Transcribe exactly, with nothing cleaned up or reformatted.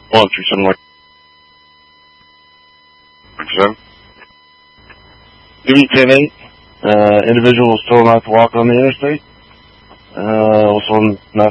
One, three, seven, like, seven. Give me ten eight. Uh, individual was told not to walk on the interstate. Uh, also not